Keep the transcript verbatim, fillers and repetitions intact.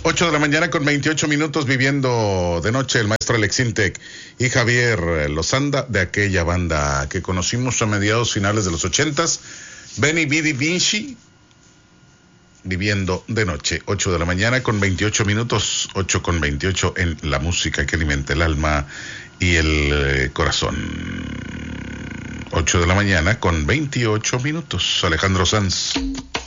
ocho de la mañana con veintiocho minutos, viviendo de noche el maestro Alex Intec y Javier Lozanda, de aquella banda que conocimos a mediados finales de los ochentas, Benny Bidi Vinci, viviendo de noche. Ocho de la mañana con veintiocho minutos, ocho con veintiocho en la música que alimenta el alma y el eh, corazón. Ocho de la mañana con veintiocho minutos. Alejandro Sanz.